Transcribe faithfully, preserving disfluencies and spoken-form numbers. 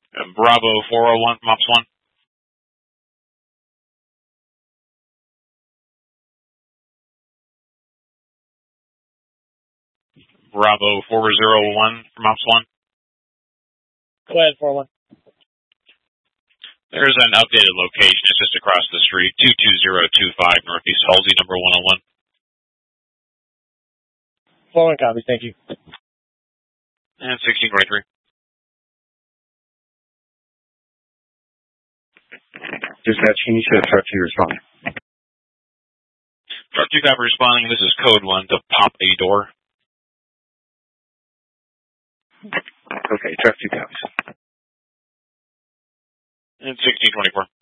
Uh, Bravo four oh one from Ops one. Bravo four oh one from Ops one. Go ahead, four one. There's an updated location. It's just across the street, two two zero two five Northeast Halsey, number one oh one. four one copy, thank you. And sixteen twenty-three. Dispatch, can you show truck two responding? Truck two copy responding. This is code one to pop a door. Okay, truck two copies. And sixteen twenty-four.